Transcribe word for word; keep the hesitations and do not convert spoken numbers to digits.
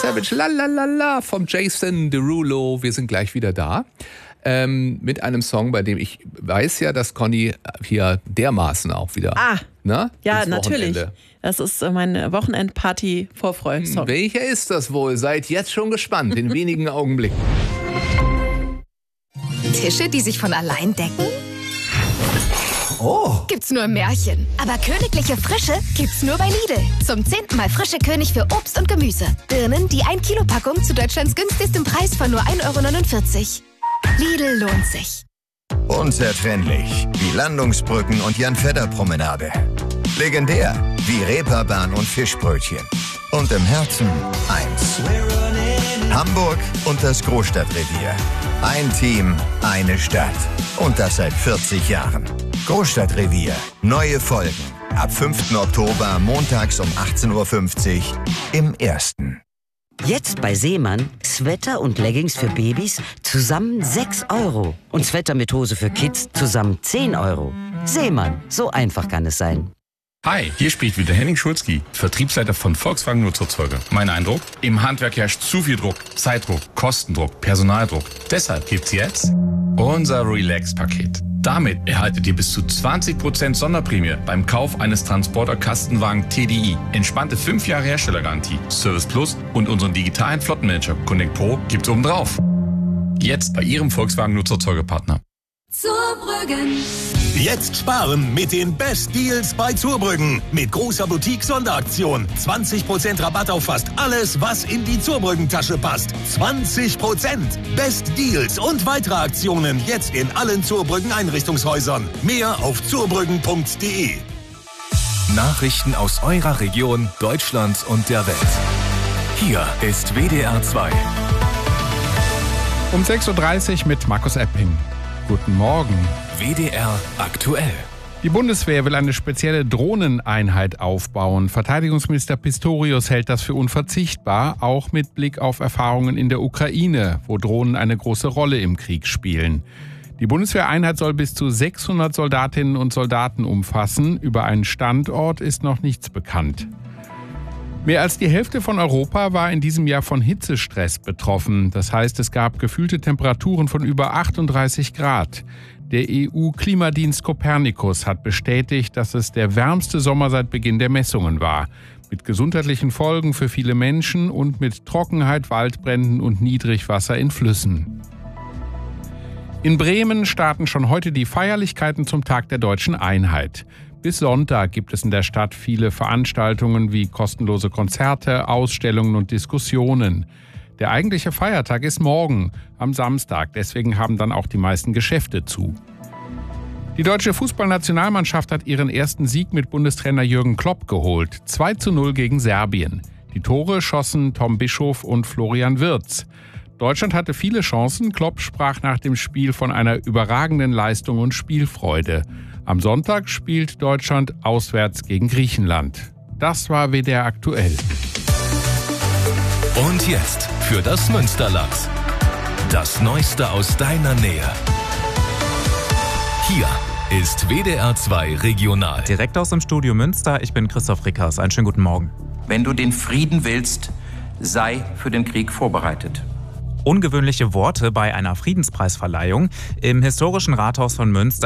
Savage, la la la la, vom Jason Derulo. Wir sind gleich wieder da. Ähm, mit einem Song, bei dem ich weiß ja, dass Conny hier dermaßen auch wieder... Ah, na, ja, natürlich. Das ist mein Wochenendparty-Vorfreu-Song. Welcher ist das wohl? Seid jetzt schon gespannt, in wenigen Augenblicken. Tische, die sich von allein decken? Oh. Gibt's nur im Märchen. Aber königliche Frische gibt's nur bei Lidl. Zum zehnten Mal frische König für Obst und Gemüse. Birnen, die ein Kilo Packung zu Deutschlands günstigstem Preis von nur ein Euro neunundvierzig. Lidl lohnt sich. Unzertrennlich wie Landungsbrücken und Jan-Fedder-Promenade. Legendär wie Reeperbahn und Fischbrötchen. Und im Herzen eins. Hamburg und das Großstadtrevier. Ein Team, eine Stadt. Und das seit vierzig Jahren. Großstadtrevier. Neue Folgen. Ab fünften Oktober montags um achtzehn Uhr fünfzig im Ersten. Jetzt bei Seemann Sweater und Leggings für Babys zusammen sechs Euro. Und Sweater mit Hose für Kids zusammen zehn Euro. Seemann, so einfach kann es sein. Hi, hier spricht wieder Henning Schulzki, Vertriebsleiter von Volkswagen Nutzerzeuger. Mein Eindruck? Im Handwerk herrscht zu viel Druck, Zeitdruck, Kostendruck, Personaldruck. Deshalb gibt's jetzt unser Relax-Paket. Damit erhaltet ihr bis zu zwanzig Prozent Sonderprämie beim Kauf eines Transporter-Kastenwagen T D I. Entspannte fünf Jahre Herstellergarantie, Service Plus und unseren digitalen Flottenmanager Connect Pro gibt's obendrauf. Jetzt bei Ihrem Volkswagen Nutzerzeugerpartner. Zurbrüggen. Jetzt sparen mit den Best Deals bei Zurbrüggen. Mit großer Boutique-Sonderaktion. zwanzig Prozent Rabatt auf fast alles, was in die Zurbrüggen-Tasche passt. zwanzig Prozent. Best Deals und weitere Aktionen jetzt in allen Zurbrüggen-Einrichtungshäusern. Mehr auf zurbrüggen punkt de. Nachrichten aus eurer Region, Deutschland und der Welt. Hier ist W D R zwei. Um sechs Uhr dreißig mit Markus Epping. Guten Morgen. W D R aktuell. Die Bundeswehr will eine spezielle Drohneneinheit aufbauen. Verteidigungsminister Pistorius hält das für unverzichtbar, auch mit Blick auf Erfahrungen in der Ukraine, wo Drohnen eine große Rolle im Krieg spielen. Die Bundeswehreinheit soll bis zu sechshundert Soldatinnen und Soldaten umfassen. Über einen Standort ist noch nichts bekannt. Mehr als die Hälfte von Europa war in diesem Jahr von Hitzestress betroffen. Das heißt, es gab gefühlte Temperaturen von über achtunddreißig Grad. Der E U-Klimadienst Copernicus hat bestätigt, dass es der wärmste Sommer seit Beginn der Messungen war. Mit gesundheitlichen Folgen für viele Menschen und mit Trockenheit, Waldbränden und Niedrigwasser in Flüssen. In Bremen starten schon heute die Feierlichkeiten zum Tag der Deutschen Einheit. Bis Sonntag gibt es in der Stadt viele Veranstaltungen wie kostenlose Konzerte, Ausstellungen und Diskussionen. Der eigentliche Feiertag ist morgen, am Samstag. Deswegen haben dann auch die meisten Geschäfte zu. Die deutsche Fußballnationalmannschaft hat ihren ersten Sieg mit Bundestrainer Jürgen Klopp geholt. zwei zu null gegen Serbien. Die Tore schossen Tom Bischof und Florian Wirtz. Deutschland hatte viele Chancen. Klopp sprach nach dem Spiel von einer überragenden Leistung und Spielfreude. Am Sonntag spielt Deutschland auswärts gegen Griechenland. Das war W D R aktuell. Und jetzt für das Münsterland. Das Neueste aus deiner Nähe. Hier ist W D R zwei Regional. Direkt aus dem Studio Münster, ich bin Christoph Rickers. Einen schönen guten Morgen. Wenn du den Frieden willst, sei für den Krieg vorbereitet. Ungewöhnliche Worte bei einer Friedenspreisverleihung. Im historischen Rathaus von Münster